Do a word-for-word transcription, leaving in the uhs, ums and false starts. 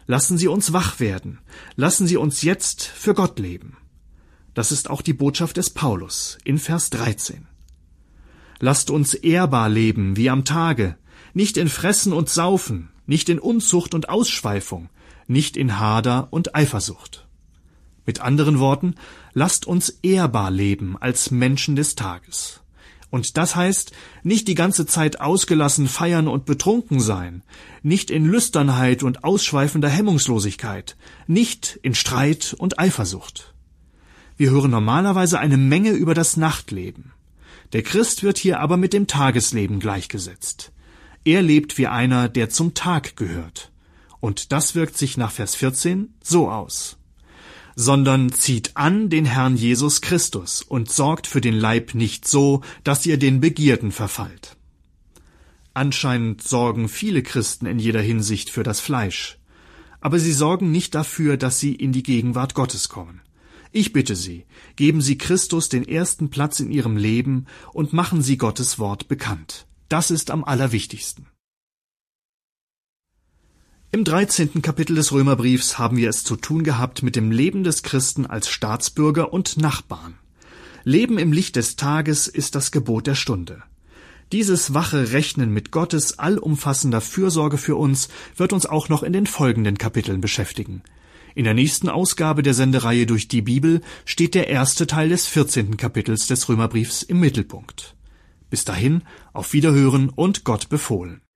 Lassen Sie uns wach werden. Lassen Sie uns jetzt für Gott leben. Das ist auch die Botschaft des Paulus in Vers dreizehn. Lasst uns ehrbar leben wie am Tage, nicht in Fressen und Saufen, nicht in Unzucht und Ausschweifung, nicht in Hader und Eifersucht. Mit anderen Worten, lasst uns ehrbar leben als Menschen des Tages. Und das heißt, nicht die ganze Zeit ausgelassen feiern und betrunken sein, nicht in Lüsternheit und ausschweifender Hemmungslosigkeit, nicht in Streit und Eifersucht. Wir hören normalerweise eine Menge über das Nachtleben. Der Christ wird hier aber mit dem Tagesleben gleichgesetzt. Er lebt wie einer, der zum Tag gehört. Und das wirkt sich nach Vers vierzehn so aus. Sondern zieht an den Herrn Jesus Christus und sorgt für den Leib nicht so, dass ihr den Begierden verfallt. Anscheinend sorgen viele Christen in jeder Hinsicht für das Fleisch. Aber sie sorgen nicht dafür, dass sie in die Gegenwart Gottes kommen. Ich bitte Sie, geben Sie Christus den ersten Platz in Ihrem Leben und machen Sie Gottes Wort bekannt. Das ist am allerwichtigsten. Im dreizehnten Kapitel des Römerbriefs haben wir es zu tun gehabt mit dem Leben des Christen als Staatsbürger und Nachbarn. Leben im Licht des Tages ist das Gebot der Stunde. Dieses wache Rechnen mit Gottes allumfassender Fürsorge für uns wird uns auch noch in den folgenden Kapiteln beschäftigen. In der nächsten Ausgabe der Sendereihe Durch die Bibel steht der erste Teil des vierzehnten Kapitels des Römerbriefs im Mittelpunkt. Bis dahin, auf Wiederhören und Gott befohlen.